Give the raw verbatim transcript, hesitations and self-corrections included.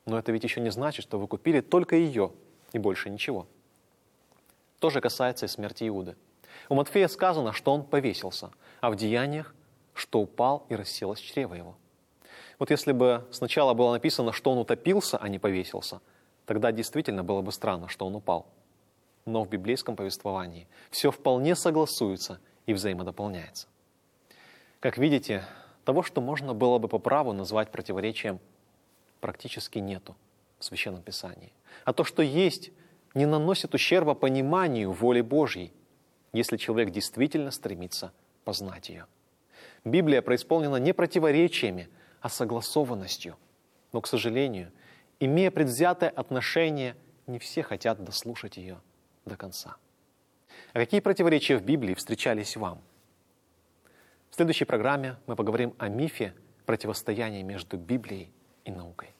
Но это ведь еще не значит, что вы купили только ее и больше ничего. То же касается и смерти Иуды. У Матфея сказано, что он повесился, а в Деяниях, что упал и расселось чрево его. Вот если бы сначала было написано, что он утопился, а не повесился, тогда действительно было бы странно, что он упал. Но в библейском повествовании все вполне согласуется и взаимодополняется. Как видите, того, что можно было бы по праву назвать противоречием, практически нету в Священном Писании. А то, что есть, не наносит ущерба пониманию воли Божьей, если человек действительно стремится познать ее. Библия преисполнена не противоречиями, а согласованностью. Но, к сожалению, имея предвзятое отношение, не все хотят дослушать ее до конца. А какие противоречия в Библии встречались вам? В следующей программе мы поговорим о мифе противостояния между Библией и наукой.